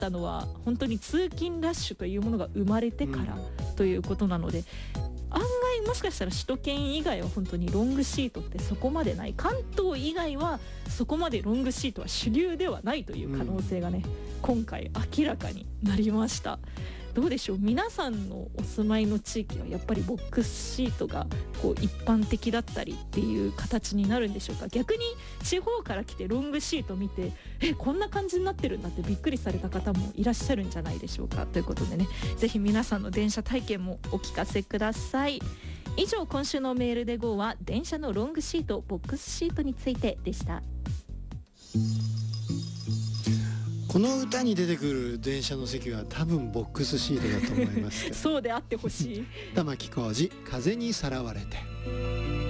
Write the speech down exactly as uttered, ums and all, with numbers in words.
ったのは本当に通勤ラッシュというものが生まれてからということなので、案外もしかしたら首都圏以外は本当にロングシートってそこまでない、関東以外はそこまでロングシートは主流ではないという可能性がね、今回明らかになりました。どうでしょう、皆さんのお住まいの地域はやっぱりボックスシートがこう一般的だったりっていう形になるんでしょうか。逆に地方から来てロングシート見て、えこんな感じになってるんだってびっくりされた方もいらっしゃるんじゃないでしょうか。ということでね、ぜひ皆さんの電車体験もお聞かせください。以上、今週のメールで ゴー は電車のロングシート、ボックスシートについてでした。 この歌に出てくる電車の席は多分ボックスシートだと思いますけどそうであってほしい玉置浩二、風にさらわれて。